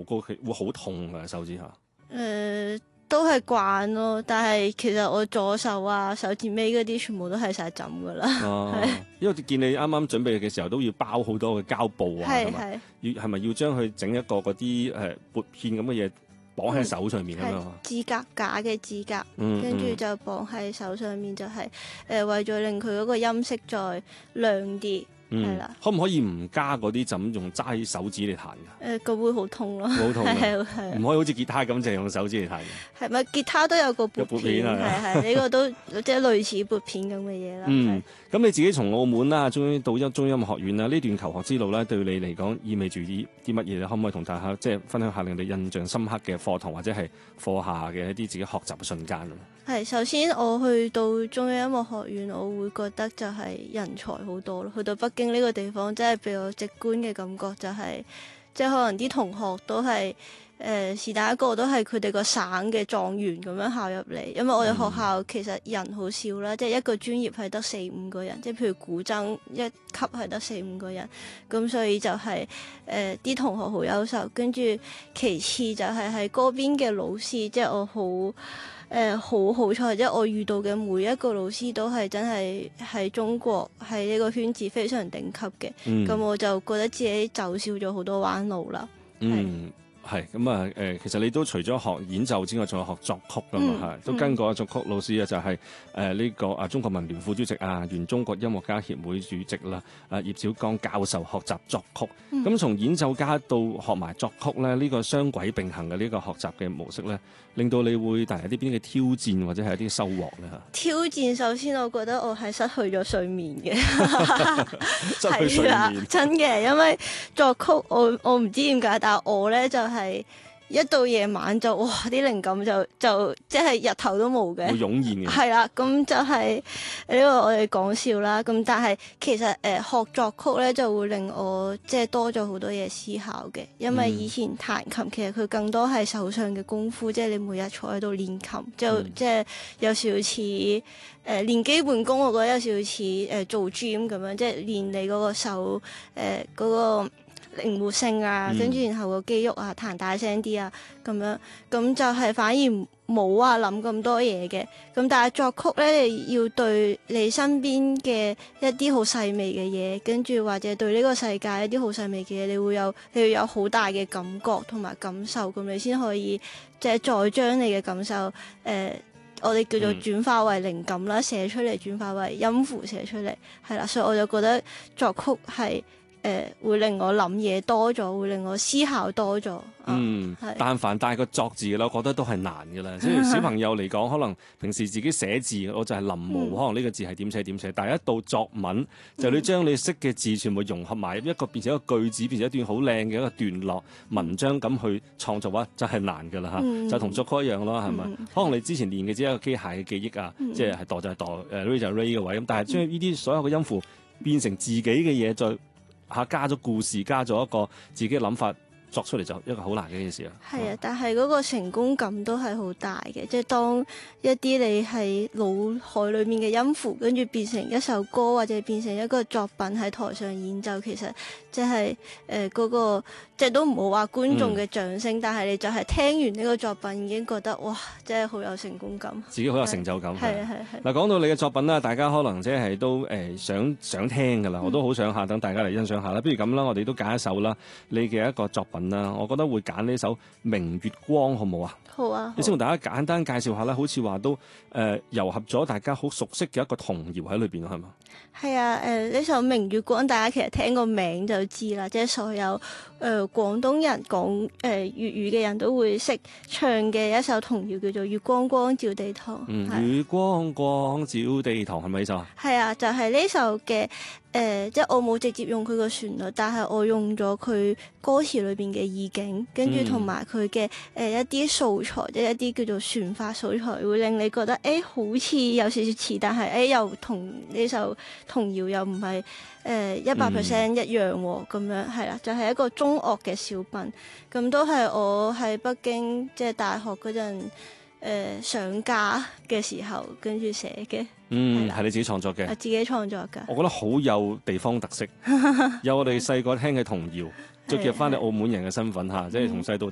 高，會好痛㗎手指下。 都係慣咯，但係其實我左手啊、手指尾嗰啲全部都係晒枕噶啦。 哦，因為見你啱啱準備嘅時候都要包好多嘅膠布啊，係咪？係咪要將佢整一個嗰啲撥片咁嘅嘢綁喺手上面咁樣啊？ 指甲架嘅指甲，跟住就綁喺手上面，就係為咗令佢嗰個音色再亮啲。係啦， 可唔可以唔加嗰啲枕，用齋手指嚟彈㗎？ 咁會好痛咯， 好痛， 係唔可以好似吉他咁，淨係用手指嚟彈嘅。 係咪吉他都有個撥片？係呢個都即係類似撥片咁嘅嘢啦。 咁你自己從澳門啦，終於到中音樂學院啦，呢段求學之路咧，對你嚟講意味住啲乜嘢？你可唔可以同大家即係分享下令你印象深刻嘅課堂或者係課下嘅一啲自己學習嘅瞬間？ 係，首先我去到中央音樂學院，我會覺得就係人才好多咯。去到北京呢個地方，真係俾我直觀嘅感覺就係，即係可能啲同學都係是但一個都係佢哋個省嘅狀元咁樣考入嚟。因為我哋學校其實人好少啦，即係一個專業係得4-5個人，即係譬如古箏一級係得4-5個人，咁所以就係啲同學好優秀。跟住其次就係喺嗰邊嘅老師，即係我好好彩，即係我遇到嘅每一個老師都係真係喺中國喺呢個圈子非常頂級嘅，咁我就覺得自己走少咗好多彎路啦。 係咁啊！其實你都除咗學演奏之外，仲有學作曲㗎嘛，都跟過作曲老師啊，就係呢個中國文聯副主席啊，原中國音樂家協會主席啦，葉小剛教授學習作曲。咁從演奏家到學埋作曲咧，呢個雙軌並行嘅呢個學習嘅模式咧，令到你會帶嚟啲邊嘅挑戰或者係一啲收穫咧嚇？挑戰首先我覺得我係失去咗睡眠嘅， 失去睡眠真嘅，因為作曲我唔知點解，但係我咧就係一到夜晚就哇啲靈感就即係日頭都冇嘅， 會湧現嘅。 係啦，咁就係呢個我哋講笑啦。咁但係其實學作曲咧就會令我即係多咗好多嘢思考嘅，因為以前彈琴其實佢更多係手上嘅功夫，即係你每日坐喺度練琴，即係有少少似練基本功，我覺得有少少似做 gym 咁樣，即係練你嗰個手嗰個靈活性啊，跟住然後個肌肉啊，彈大聲啲啊，咁樣咁就係反而冇話諗咁多嘢嘅。咁但係作曲咧，你要對你身邊嘅一啲好細微嘅嘢，跟住或者對呢個世界一啲好細微嘅嘢，你要有好大嘅感覺同埋感受，咁你先可以即係再將你嘅感受我哋叫做轉化為靈感啦，寫出嚟，轉化為音符寫出嚟，係啦，所以我就覺得作曲係會令我諗嘢多咗，會令我思考多咗。 但凡帶個作字嘅啦，我覺得都係難嘅啦。即係小朋友嚟講，可能平時自己寫字，我就係臨摹，可能呢個字係點寫點寫。但係一到作文，就你將你識嘅字全部融合埋一個，變成一個句子，變成一段好靚嘅一個段落文章咁去創作話，就係難嘅啦嚇。就同作曲一樣咯，係咪？可能你之前練嘅只係一個機械嘅記憶啊，即係度就係度，ray 就係 ray 嘅位咁。但係將呢啲所有嘅音符變成自己嘅嘢，再加咗故事，加咗一個自己嘅諗法作出嚟，就一個好難嘅一件事啊。 係啊，但係嗰個成功感都係好大嘅，即係當一啲你係腦海裏面嘅音符，跟住變成一首歌或者變成一個作品喺台上演奏，其實即係嗰個即係都唔好話觀眾嘅掌聲，但係你就係聽完呢個作品已經覺得哇，真係好有成功感， 自己好有成就感。 係。 嗱，講到你嘅作品啦，大家可能即係都想聽㗎啦，我都好想下等大家嚟欣賞下啦。不如咁啦，我哋都揀一首啦，你嘅一個作品啦，我覺得會揀呢首《明月光》，好唔好啊？ 好啊！ 你先同大家簡單介紹下啦，好似話都糅合咗大家好熟悉嘅一個童謠喺裏邊，係嘛？ 係啊，呢首《明月光》大家其實聽個名就知啦，即係所有廣東人講粵語嘅人都會識唱嘅一首童謠，叫做《月光光照地堂》。 月光光照地堂係咪呢首啊？係啊，就係呢首嘅。即係我冇直接用佢個旋律，但係我用咗佢歌詞裏邊嘅意境，跟住同埋佢嘅一啲素材，即係一啲叫做旋法素材，會令你覺得好似有少少似，但係又同呢首童謠又唔係100% 一樣喎，咁樣係啦，就係一個中樂嘅小品，咁都係我喺北京即係大學嗰陣上架嘅時候跟住寫嘅。係你自己創作嘅？自己創作㗎。我覺得好有地方特色，有我哋細個聽嘅童謠，再結合翻你澳門人嘅身份嚇，即係從細到